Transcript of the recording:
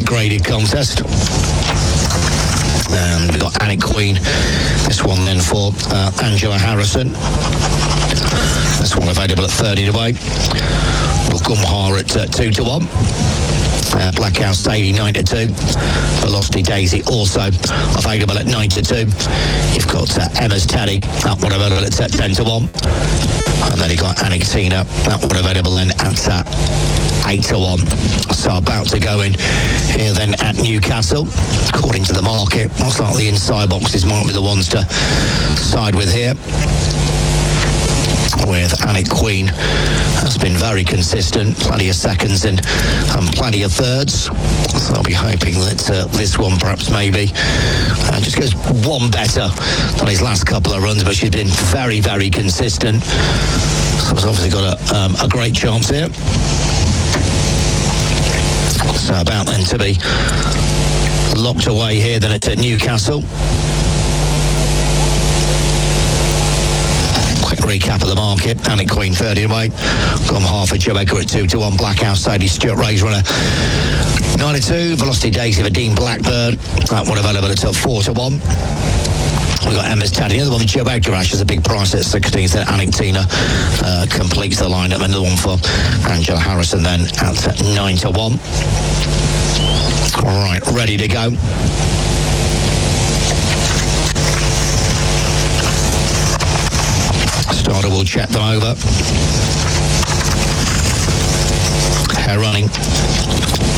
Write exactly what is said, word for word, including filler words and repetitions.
graded contest. And we've got Annie Queen. This one then for uh, Angela Harrison. This one available at thirty to eight. Gumha at uh, two to one. Uh, Black House Daily nine to two. Velocity Daisy also available at nine to two. You've got uh, Emma's Teddy, that one available at uh, ten to one. And then you've got Anaxina, that one available then at uh, eight to one. So about to go in here then at Newcastle. According to the market, most likely the inside boxes might be the ones to side with here. With Annie Queen has been very consistent, plenty of seconds and um, plenty of thirds. So I'll be hoping that uh, this one perhaps maybe uh, just goes one better than his last couple of runs, but she's been very, very consistent. So he's obviously got a, um, a great chance here. So about then to be locked away here then at Newcastle. Recap of the market. Annie Queen thirty away. Gone half a Joe Edgar at two to one. Black House Sadie Stuart Ray's runner nine to two. Velocity Daisy for Dean Blackbird. That one available at four to one. We've got Emma's Taddy. The other one, the Joe Edgar Ash, is a big price at sixteen. Then Anaxina uh, completes the lineup. Another one for Angela Harrison then at nine to one. All right, ready to go. Starter will check them over. Hair running.